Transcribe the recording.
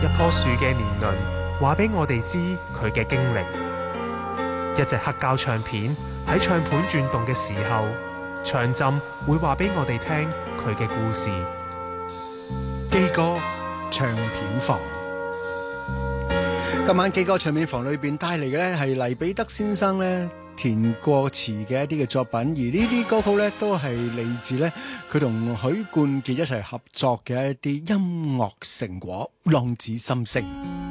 一棵樹嘅年輪話俾我哋知佢嘅經歷，一隻黑膠唱片喺唱盤轉動嘅時候，唱針會話俾我哋聽佢嘅故事。 基哥唱片房，今晚基哥唱片房裏邊帶嚟嘅咧係黎彼得先生咧填過詞嘅一啲嘅作品，而呢啲歌曲咧都係嚟自咧佢同許冠傑一齊合作嘅一啲音樂成果，浪子心聲。